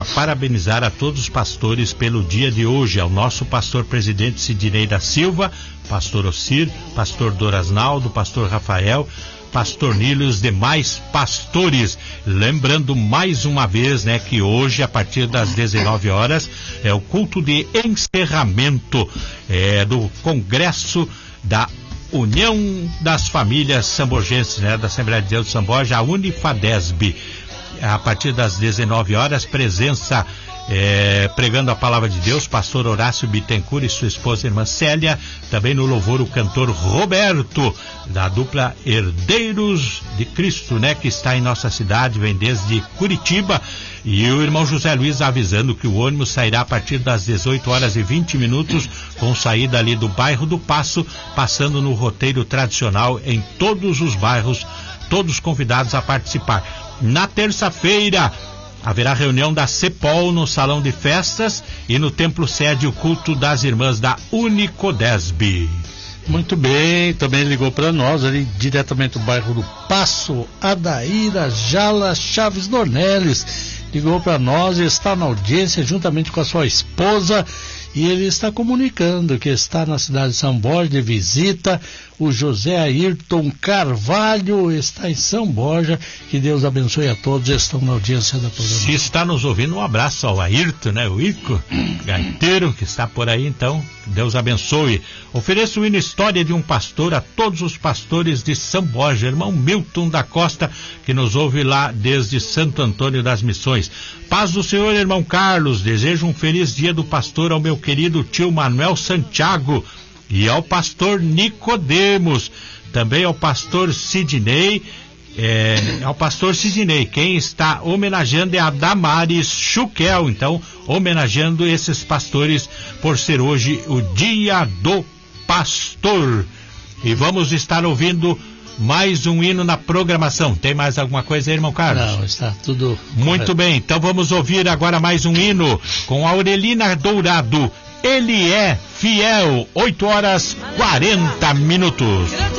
Parabenizar a todos os pastores pelo dia de hoje, ao nosso pastor presidente Sidnei da Silva, pastor Ocir, pastor Dorasnaldo, pastor Rafael, pastor Nilo e os demais pastores. Lembrando mais uma vez, né, que hoje, a partir das 19 horas, é o culto de encerramento do Congresso da União das Famílias Samborgenses, né, da Assembleia de Deus de Samborja, a Unifadesb. A partir das 19 horas, presença pregando a palavra de Deus, pastor Horácio Bittencourt e sua esposa irmã Célia. Também no louvor o cantor Roberto, da dupla Herdeiros de Cristo, né, que está em nossa cidade, vem desde Curitiba. E o irmão José Luiz avisando que o ônibus sairá a partir das 18 horas e 20 minutos, com saída ali do bairro do Passo, passando no roteiro tradicional em todos os bairros, todos convidados a participar. Na terça-feira, haverá reunião da CEPOL no Salão de Festas e no Templo Sede o culto das irmãs da Unicodesb. Muito bem, também ligou para nós ali diretamente do bairro do Passo, Adaíra Jala Chaves Dornelles. Ligou para nós e está na audiência juntamente com a sua esposa, e ele está comunicando que está na cidade de São Borja de visita. O José Ayrton Carvalho está em São Borja. Que Deus abençoe a todos. Estão na audiência da programação. Se está nos ouvindo, um abraço ao Ayrton, né? O Ico, gaiteiro, que está por aí, então. Deus abençoe. Ofereço o hino História de um Pastor a todos os pastores de São Borja. Irmão Milton da Costa, que nos ouve lá desde Santo Antônio das Missões. Paz do Senhor, irmão Carlos. Desejo um feliz dia do pastor ao meu querido tio Manuel Santiago e ao pastor Nicodemos, também ao pastor Sidnei, quem está homenageando é a Damares Chuquel, então homenageando esses pastores por ser hoje o dia do pastor. E vamos estar ouvindo mais um hino na programação. Tem mais alguma coisa aí, irmão Carlos? Não, está tudo muito correto. Bem, então vamos ouvir agora mais um hino com a Aurelina Dourado. Ele é fiel. 8 horas 40 minutos.